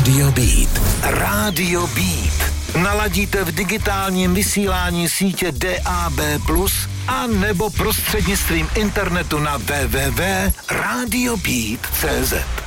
Radio Beat. Radio Beat. Naladíte v digitálním vysílání sítě DAB+, a nebo prostřednictvím internetu na www.radiobeat.cz.